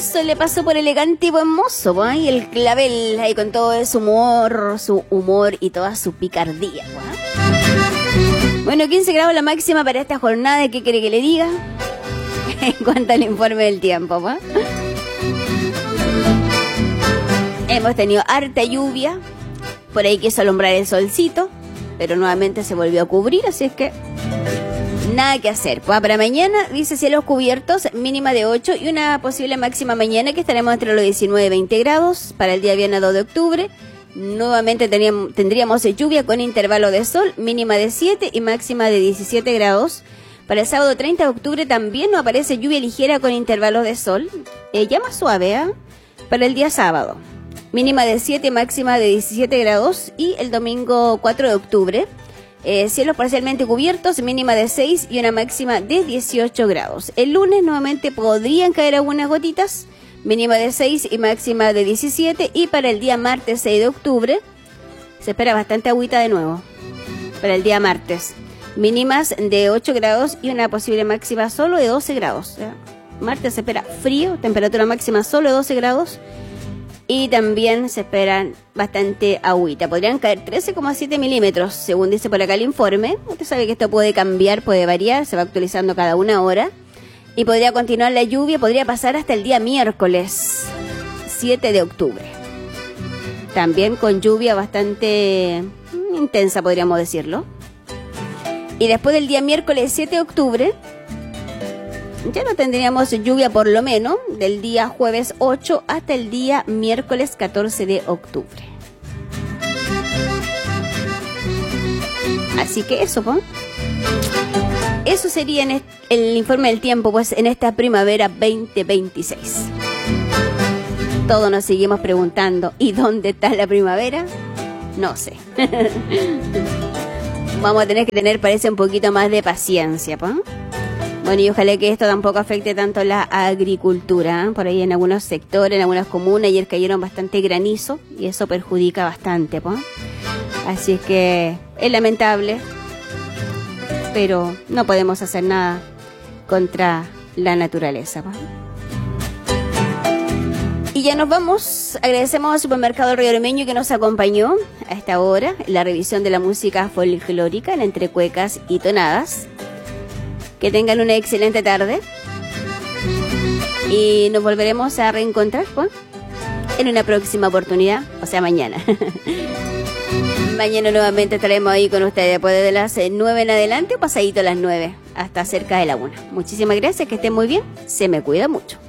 eso le pasó por elegante y buen mozo, ¿va? Y el clavel ahí con todo su humor y toda su picardía, ¿va? Bueno, 15 grados la máxima para esta jornada. ¿Qué quiere que le diga? En cuanto al informe del tiempo, ¿va? Hemos tenido harta lluvia. Por ahí quiso alumbrar el solcito, pero nuevamente se volvió a cubrir, así es que nada que hacer. Pues para mañana dice cielos cubiertos, mínima de 8 y una posible máxima mañana que estaremos entre los 19 y 20 grados. Para el día viernes 2 de octubre, nuevamente tendríamos lluvia con intervalo de sol, mínima de 7 y máxima de 17 grados. Para el sábado 30 de octubre también nos aparece lluvia ligera con intervalos de sol, ya más suave, ¿eh? Para el día sábado, mínima de 7 y máxima de 17 grados. Y el domingo 4 de octubre, cielos parcialmente cubiertos, mínima de 6 y una máxima de 18 grados. El lunes nuevamente podrían caer algunas gotitas, mínima de 6 y máxima de 17. Y para el día martes 6 de octubre se espera bastante agüita de nuevo. Para el día martes, mínimas de 8 grados y una posible máxima solo de 12 grados. Martes se espera frío, temperatura máxima solo de 12 grados. Y también se esperan bastante agüita. Podrían caer 13,7 milímetros, según dice por acá el informe. Usted sabe que esto puede cambiar, puede variar, se va actualizando cada una hora. Y podría continuar la lluvia, podría pasar hasta el día miércoles 7 de octubre. También con lluvia bastante intensa, podríamos decirlo. Y después del día miércoles 7 de octubre, ya no tendríamos lluvia por lo menos del día jueves 8 hasta el día miércoles 14 de octubre. Así que eso, pues. Eso sería en el informe del tiempo, pues, en esta primavera 2026. Todos nos seguimos preguntando, ¿y dónde está la primavera? No sé. Vamos a tener que tener, parece, un poquito más de paciencia, ¿pues? Bueno, y ojalá que esto tampoco afecte tanto la agricultura, ¿eh? Por ahí en algunos sectores, en algunas comunas, ayer cayeron bastante granizo y eso perjudica bastante, ¿pues? Así es que es lamentable, pero no podemos hacer nada contra la naturaleza, ¿pues? Y ya nos vamos. Agradecemos al Supermercado Río Ormeño que nos acompañó a esta hora en la revisión de la música folclórica en Entre Cuecas y Tonadas. Que tengan una excelente tarde. Y nos volveremos a reencontrar, pues, en una próxima oportunidad, o sea, mañana. Mañana nuevamente estaremos ahí con ustedes después de las 9 en adelante o pasadito a las 9 hasta cerca de la 1. Muchísimas gracias, que estén muy bien. Se me cuida mucho.